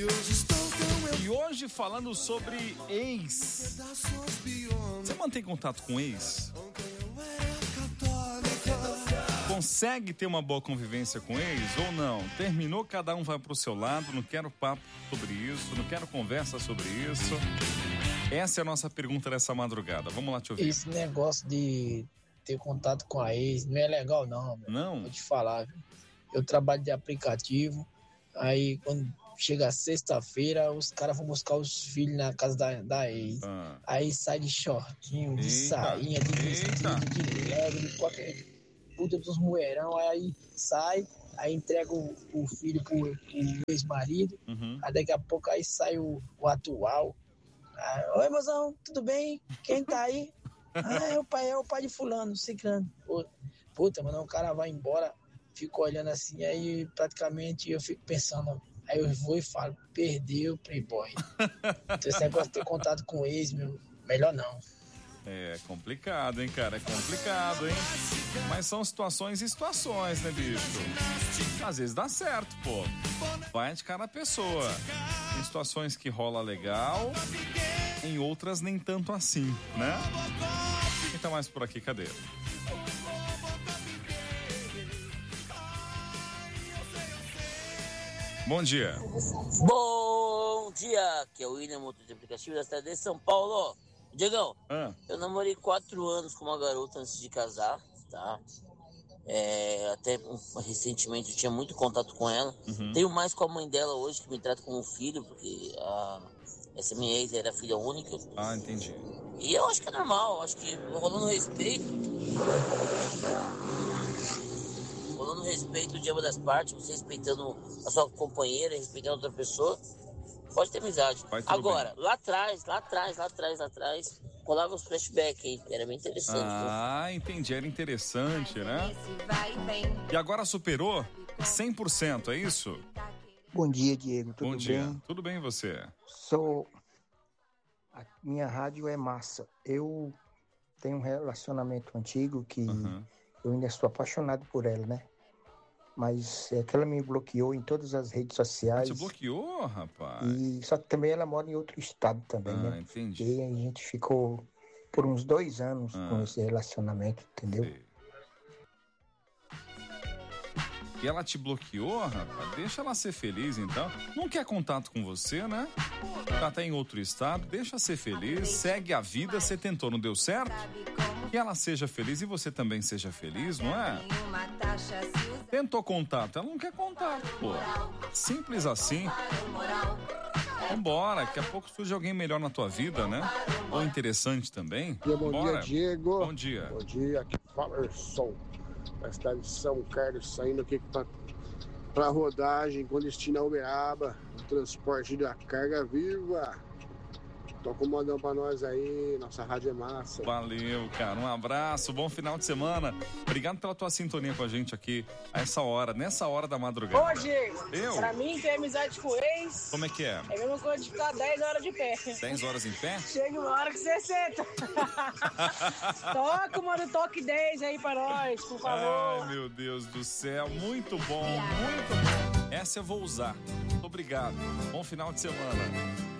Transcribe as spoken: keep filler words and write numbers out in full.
E hoje falando sobre ex. Você mantém contato com ex? Consegue ter uma boa convivência com ex ou não? Terminou, cada um vai pro seu lado, não quero papo sobre isso, não quero conversa sobre isso. Essa é a nossa pergunta dessa madrugada. Vamos lá te ouvir. Esse negócio de ter contato com a ex não é legal não, meu. Não? Vou te falar, viu? Eu trabalho de aplicativo, aí quando chega sexta-feira, os caras vão buscar os filhos na casa da, da ex. Ah. Aí sai de shortinho, de eita, sainha, de vestido, eita. de leve, de qualquer puta dos moeirão. Aí sai, aí entrega o, o filho pro, pro ex-marido. Uhum. Aí daqui a pouco aí sai o, o atual. Ah, oi, mozão, tudo bem? Quem tá aí? Ah, é o pai, é o pai de fulano, ciclano. Puta, mano, o cara vai embora, fico olhando assim, aí praticamente eu fico pensando, aí eu vou e falo, perdeu o Playboy. Então esse negócio de ter contato com o ex, meu, melhor não. É complicado, hein, cara, é complicado, hein? Mas são situações e situações, né, bicho? Às vezes dá certo, pô. Vai de cada pessoa. Tem situações que rola legal, em outras nem tanto assim, né? Quem tá mais por aqui, cadê? Bom dia. Bom dia, que é o William, motor de aplicativo da cidade de São Paulo. Diegão, ah. eu namorei quatro anos com uma garota antes de casar, tá? É, até recentemente eu tinha muito contato com ela. Uhum. Tenho mais com a mãe dela hoje, que me trata como filho, porque a, essa minha ex era filha única. Ah, entendi. E eu acho que é normal, acho que rolando respeito, rolando respeito de ambas as partes, você respeitando a sua companheira, respeitando outra pessoa, pode ter amizade. Agora, bem. lá atrás, lá atrás, lá atrás, lá atrás, rolava os flashbacks aí, era bem interessante. Ah, né? Entendi, era interessante, né? E agora superou cem por cento, é isso? Bom dia, Diego, tudo bem? Bom dia, bem? Tudo bem e você? Sou... A minha rádio é massa. Eu tenho um relacionamento antigo que uhum. eu ainda sou apaixonado por ela, né? Mas é que ela me bloqueou em todas as redes sociais. Te bloqueou, rapaz? E, só que também ela mora em outro estado também, ah, né? Entendi. E aí a gente ficou por uns dois anos ah. com esse relacionamento, entendeu? Sei. E ela te bloqueou, rapaz? Deixa ela ser feliz, então. Não quer contato com você, né? Tá até em outro estado. Deixa ser feliz, segue a vida. Você tentou, não deu certo? Que ela seja feliz e você também seja feliz, não é? Tentou contato, ela não quer contato, pô. Simples assim. Vambora, daqui a pouco surge alguém melhor na tua vida, né? Ou interessante também. Bom dia, bom Bora. dia, Diego. Bom dia. Bom dia, aqui fala Erson, da cidade de São Carlos, saindo aqui pra, pra rodagem com destino a Uberaba, o transporte da carga viva. Toca um modão pra nós aí, nossa rádio é massa. Valeu, cara, um abraço, bom final de semana. Obrigado pela tua sintonia com a gente aqui, a essa hora, nessa hora da madrugada. Ô, Diego, eu? Pra mim, ter amizade com ex... Como é que é? É a mesma coisa de ficar dez horas de pé. dez horas em pé? Chega uma hora que você senta. Toca, mano, toque dez aí pra nós, por favor. Ai, meu Deus do céu, muito bom, muito bom. Essa eu vou usar. Obrigado, bom final de semana.